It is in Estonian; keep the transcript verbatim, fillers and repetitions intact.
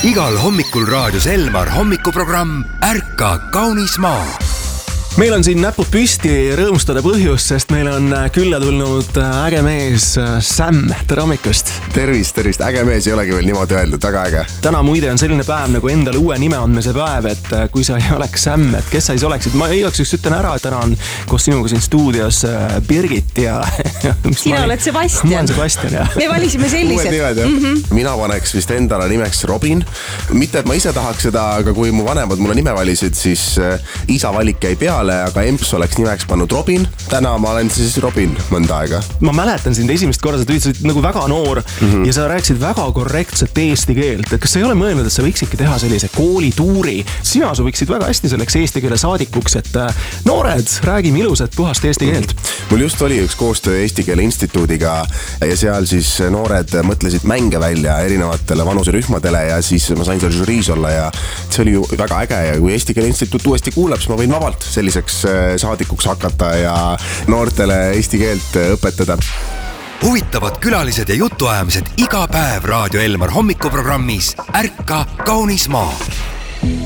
Igal hommikul raadios Elmar hommikuprogramm Ärka kaunis maa. Meil on siin näpud püsti rõõmustada põhjust, sest meil on külla tulnud äge mees Sam. Tere hommikust! Tervist, tervist! Äge mees ei olegi veel niimoodi öeldud, väga äge. Täna muide on selline päev nagu endale uue nime andmise päev, et kui sa ei oleks Sam, et kes sa siis oleksid? Ma igaks üks ütlen ära, et täna on koos sinuga siin stuudios Birgit ja... Sina oled Sebastian. Ma olen Sebastian, jah. Me valisime sellised. Nimed, mm-hmm. Mina paneks vist endale nimeks Robin. Mitte, et ma ise tahaks seda, aga kui mu vanemad mulle nime valisid, siis isa valik jäi peale, aga emps oleks nimeks pannud Robin. Täna ma olen siis Robin mõnda aega. Ma mäletan sind esimest korda, sa tulid nagu väga noor mm-hmm. ja sa rääkisid väga korrektselt eesti keelt. Kas sa ei ole mõelnud, et sa võiksidki teha sellise koolituuri? Sina su võiksid väga hästi selleks eesti keele saadikuks, et noored, räägime ilusat puhast eesti keelt. Mul just oli üks koostöö Eesti Keele Instituudiga ja seal siis noored mõtlesid mänge välja erinevatele vanuserühmadele ja siis ma sain seal žüriis olla ja see oli ju väga äge ja kui Eesti Keele Instituut uuesti kuuleb, siis ma võin vabalt selliseks saadikuks hakata ja noortele eesti keelt õpetada. Huvitavad külalised ja jutuajamised iga päev Raadio Elmar hommikuprogrammis Ärka kaunis maa.